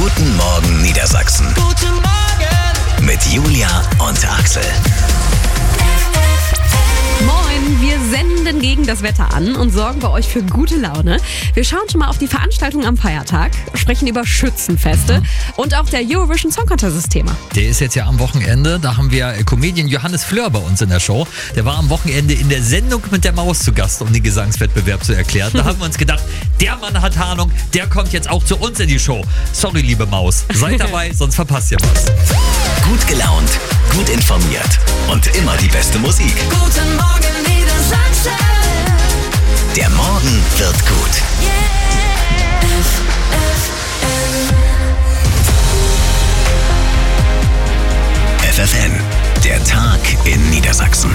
Guten Morgen Niedersachsen. Guten Morgen. Mit Julia und Axel. Moin, wir senden gegen das Wetter an und sorgen bei euch für gute Laune. Wir schauen schon mal auf die Veranstaltung am Feiertag, sprechen über Schützenfeste und auch der Eurovision Song Contest ist Thema. Der ist jetzt ja am Wochenende, da haben wir Comedian Johannes Fleur bei uns in der Show. Der war am Wochenende in der Sendung mit der Maus zu Gast, um den Gesangswettbewerb zu erklären. Da haben wir uns gedacht, der Mann hat Ahnung, der kommt jetzt auch zu uns in die Show. Sorry, liebe Maus, seid dabei, sonst verpasst ihr was. Gut gelaunt, gut informiert und immer die beste Musik. Guten Morgen Niedersachsen. Der Morgen wird gut. FFN, der Tag in Niedersachsen.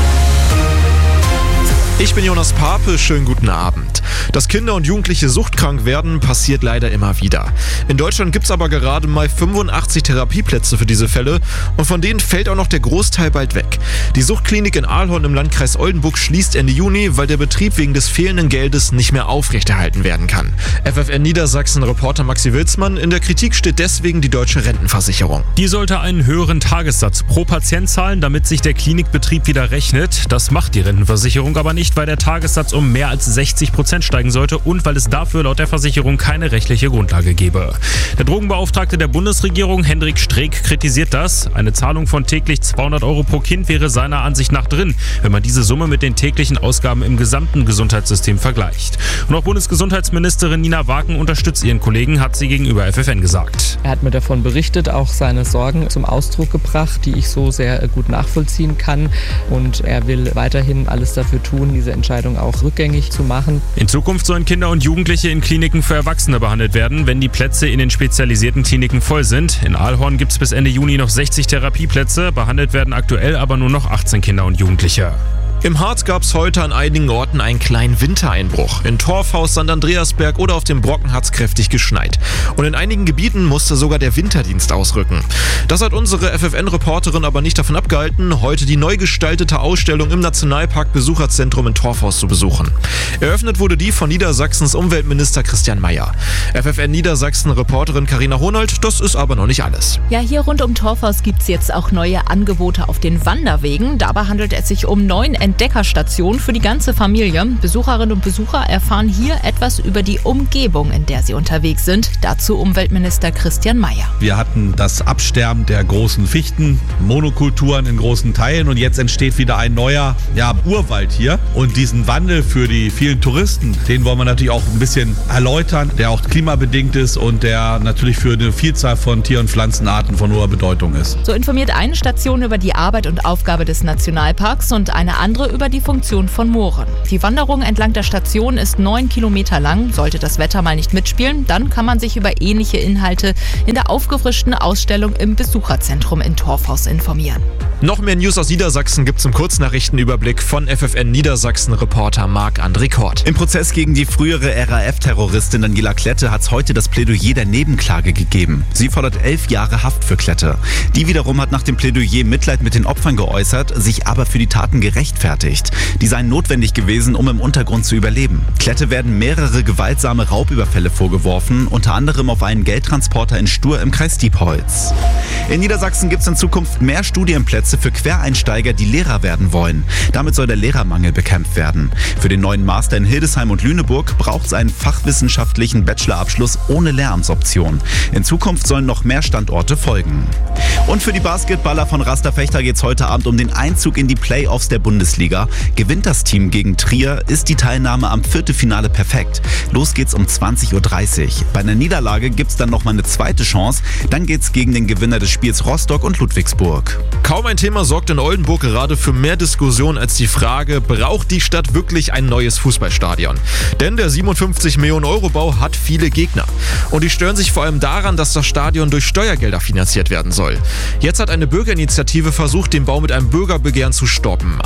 Ich bin Jonas Pape, schönen guten Abend. Dass Kinder und Jugendliche suchtkrank werden, passiert leider immer wieder. In Deutschland gibt es aber gerade mal 85 Therapieplätze für diese Fälle und von denen fällt auch noch der Großteil bald weg. Die Suchtklinik in Ahlhorn im Landkreis Oldenburg schließt Ende Juni, weil der Betrieb wegen des fehlenden Geldes nicht mehr aufrechterhalten werden kann. FFN Niedersachsen-Reporter Maxi Wilsmann: In der Kritik steht deswegen die Deutsche Rentenversicherung. Die sollte einen höheren Tagessatz pro Patient zahlen, damit sich der Klinikbetrieb wieder rechnet. Das macht die Rentenversicherung aber nicht, weil der Tagessatz um mehr als 60% steigen sollte und weil es dafür laut der Versicherung keine rechtliche Grundlage gebe. Der Drogenbeauftragte der Bundesregierung, Hendrik Streeck, kritisiert das. Eine Zahlung von täglich 200 € pro Kind wäre seiner Ansicht nach drin, wenn man diese Summe mit den täglichen Ausgaben im gesamten Gesundheitssystem vergleicht. Und auch Bundesgesundheitsministerin Nina Waken unterstützt ihren Kollegen, hat sie gegenüber FFN gesagt. Er hat mir davon berichtet, auch seine Sorgen zum Ausdruck gebracht, die ich so sehr gut nachvollziehen kann. Und er will weiterhin alles dafür tun, diese Entscheidung auch rückgängig zu machen. In Zukunft sollen Kinder und Jugendliche in Kliniken für Erwachsene behandelt werden, wenn die Plätze in den spezialisierten Kliniken voll sind. In Ahlhorn gibt es bis Ende Juni noch 60 Therapieplätze, behandelt werden aktuell aber nur noch 18 Kinder und Jugendliche. Im Harz gab es heute an einigen Orten einen kleinen Wintereinbruch. In Torfhaus, St. Andreasberg oder auf dem Brocken hat es kräftig geschneit. Und in einigen Gebieten musste sogar der Winterdienst ausrücken. Das hat unsere FFN-Reporterin aber nicht davon abgehalten, heute die neu gestaltete Ausstellung im Nationalpark Besucherzentrum in Torfhaus zu besuchen. Eröffnet wurde die von Niedersachsens Umweltminister Christian Mayer. FFN Niedersachsen-Reporterin Carina Honold: Das ist aber noch nicht alles. Ja, hier rund um Torfhaus gibt es jetzt auch neue Angebote auf den Wanderwegen. Dabei handelt es sich um 9 Entdeckerstationen für die ganze Familie. Besucherinnen und Besucher erfahren hier etwas über die Umgebung, in der sie unterwegs sind. Dazu Umweltminister Christian Mayer. Wir hatten das Absterben der großen Fichten, Monokulturen in großen Teilen und jetzt entsteht wieder ein neuer Urwald hier. Und diesen Wandel für die vielen Touristen, den wollen wir natürlich auch ein bisschen erläutern, der auch klimabedingt ist und der natürlich für eine Vielzahl von Tier- und Pflanzenarten von hoher Bedeutung ist. So informiert eine Station über die Arbeit und Aufgabe des Nationalparks und eine andere über die Funktion von Mooren. Die Wanderung entlang der Station ist 9 Kilometer lang. Sollte das Wetter mal nicht mitspielen, dann kann man sich über ähnliche Inhalte in der aufgefrischten Ausstellung im Besucherzentrum in Torfhaus informieren. Noch mehr News aus Niedersachsen gibt's im Kurznachrichtenüberblick von FFN Niedersachsen-Reporter Marc-André Kort. Im Prozess gegen die frühere RAF-Terroristin Daniela Klette hat es heute das Plädoyer der Nebenklage gegeben. Sie fordert 11 Jahre Haft für Klette. Die wiederum hat nach dem Plädoyer Mitleid mit den Opfern geäußert, sich aber für die Taten gerechtfertigt. Die seien notwendig gewesen, um im Untergrund zu überleben. Klette werden mehrere gewaltsame Raubüberfälle vorgeworfen, unter anderem auf einen Geldtransporter in Stur im Kreis Diepholz. In Niedersachsen gibt es in Zukunft mehr Studienplätze für Quereinsteiger, die Lehrer werden wollen. Damit soll der Lehrermangel bekämpft werden. Für den neuen Master in Hildesheim und Lüneburg braucht es einen fachwissenschaftlichen Bachelorabschluss ohne Lehramtsoption. In Zukunft sollen noch mehr Standorte folgen. Und für die Basketballer von Rasterfechter geht es heute Abend um den Einzug in die Playoffs der Bundesliga. Gewinnt das Team gegen Trier, ist die Teilnahme am Viertelfinale perfekt. Los geht's um 20:30 Uhr. Bei einer Niederlage gibt's dann noch mal eine zweite Chance. Dann geht's gegen den Gewinner des Spiels Rostock und Ludwigsburg. Kaum ein Thema sorgt in Oldenburg gerade für mehr Diskussion als die Frage: Braucht die Stadt wirklich ein neues Fußballstadion? Denn der 57 Millionen Euro Bau hat viele Gegner. Und die stören sich vor allem daran, dass das Stadion durch Steuergelder finanziert werden soll. Jetzt hat eine Bürgerinitiative versucht, den Bau mit einem Bürgerbegehren zu stoppen. Aber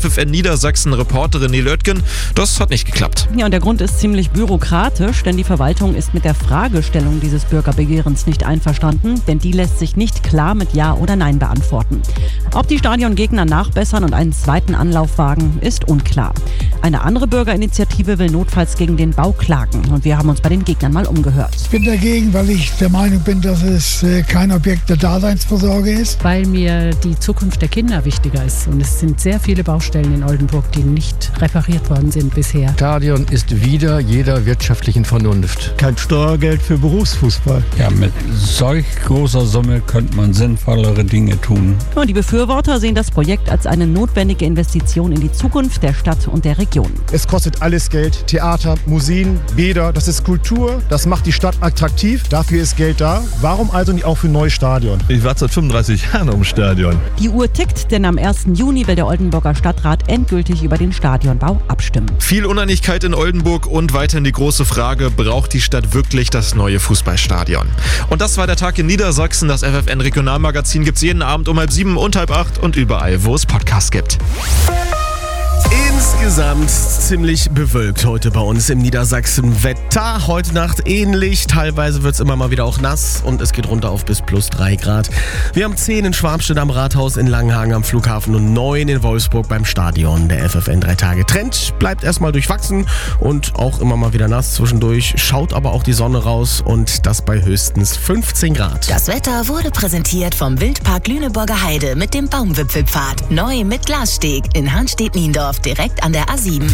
FFN Niedersachsen Reporterin Nele Oettgen. Das hat nicht geklappt. Ja, und der Grund ist ziemlich bürokratisch, denn die Verwaltung ist mit der Fragestellung dieses Bürgerbegehrens nicht einverstanden, denn die lässt sich nicht klar mit Ja oder Nein beantworten. Ob die Stadiongegner nachbessern und einen zweiten Anlauf wagen, ist unklar. Eine andere Bürgerinitiative will notfalls gegen den Bau klagen und wir haben uns bei den Gegnern mal umgehört. Ich bin dagegen, weil ich der Meinung bin, dass es kein Objekt der Daseinsvorsorge ist. Weil mir die Zukunft der Kinder wichtiger ist und es sind sehr viele Baustellen in Oldenburg, die nicht repariert worden sind bisher. Stadion ist wider jeder wirtschaftlichen Vernunft. Kein Steuergeld für Berufsfußball. Ja, mit solch großer Summe könnte man sinnvollere Dinge tun. Und die Befürworter sehen das Projekt als eine notwendige Investition in die Zukunft der Stadt und der Region. Es kostet alles Geld. Theater, Museen, Bäder, das ist Kultur. Das macht die Stadt attraktiv. Dafür ist Geld da. Warum also nicht auch für ein neues Stadion? Ich war seit 35 Jahren im Stadion. Die Uhr tickt, denn am 1. Juni will der Oldenburger Stadtrat endgültig über den Stadionbau abstimmen. Viel Uneinigkeit in Oldenburg und weiterhin die große Frage, braucht die Stadt wirklich das neue Fußballstadion? Und das war der Tag in Niedersachsen. Das FFN Regionalmagazin gibt's jeden Abend um 7:30 und 7:30 und überall, wo es Podcasts gibt. Insgesamt ziemlich bewölkt heute bei uns im Niedersachsen. Wetter heute Nacht ähnlich. Teilweise wird es immer mal wieder auch nass und es geht runter auf bis plus 3 Grad. Wir haben 10 in Schwarmstedt am Rathaus, in Langenhagen am Flughafen und 9 in Wolfsburg beim Stadion. Der FFN 3 Tage Trend bleibt erstmal durchwachsen und auch immer mal wieder nass zwischendurch. Schaut aber auch die Sonne raus und das bei höchstens 15 Grad. Das Wetter wurde präsentiert vom Wildpark Lüneburger Heide mit dem Baumwipfelpfad. Neu mit Glassteg in Hanstedt-Niendorf direkt an der A7.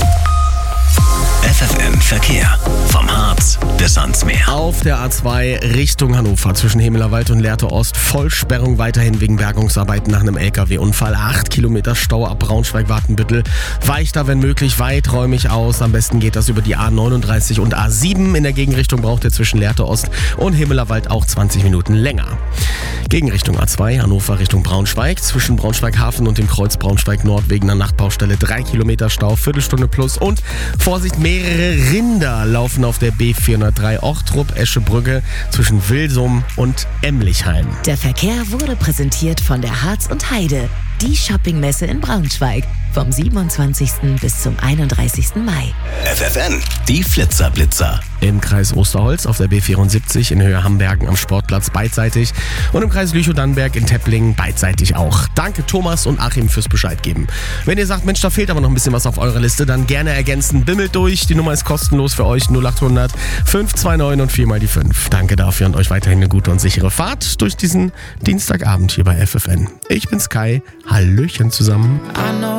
FFN Verkehr. Vom Harz bis ans Meer. Auf der A2 Richtung Hannover zwischen Hemelerwald und Lehrte Ost Vollsperrung weiterhin wegen Bergungsarbeiten nach einem LKW-Unfall. 8 Kilometer Stau ab Braunschweig-Wartenbüttel. Weicht da, wenn möglich, weiträumig aus. Am besten geht das über die A39 und A7. In der Gegenrichtung braucht ihr zwischen Lehrte Ost und Hemelerwald auch 20 Minuten länger. Gegenrichtung A2 Hannover Richtung Braunschweig. Zwischen Braunschweig-Hafen und dem Kreuz Braunschweig-Nord wegen einer Nachtbaustelle 3 Kilometer Stau, Viertelstunde plus. Und Vorsicht, mehrere Rinder laufen auf der B403 Ochtrup-Eschebrücke zwischen Wilsum und Emlichheim. Der Verkehr wurde präsentiert von der Harz und Heide, die Shoppingmesse in Braunschweig. Vom 27. bis zum 31. Mai. FFN, die Flitzerblitzer. Im Kreis Osterholz auf der B74 in Höhe Hambergen am Sportplatz beidseitig und im Kreis Lüchow-Dannenberg in Tepplingen beidseitig auch. Danke Thomas und Achim fürs Bescheid geben. Wenn ihr sagt, Mensch, da fehlt aber noch ein bisschen was auf eurer Liste, dann gerne ergänzen. Bimmelt durch, die Nummer ist kostenlos für euch, 0800 529 und 4 mal die 5. Danke dafür und euch weiterhin eine gute und sichere Fahrt durch diesen Dienstagabend hier bei FFN. Ich bin Sky, Hallöchen zusammen.